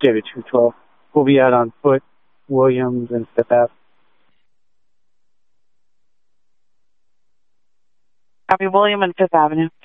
David 212. We'll be out on foot, Williams and Fifth Ave. Copy, William and Fifth Avenue.